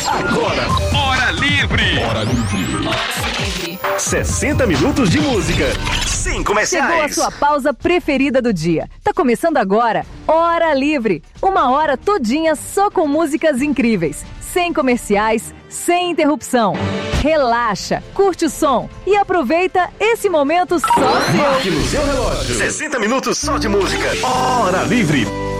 Agora, Hora Livre. Hora Livre. 60 minutos de música, sem comerciais. Chegou a sua pausa preferida do dia. Tá começando agora, Hora Livre. Uma hora todinha só com músicas incríveis, sem comerciais, sem interrupção. Relaxa, curte o som e aproveita esse momento só seu. Marque no seu relógio. 60 minutos só de música. Hora Livre.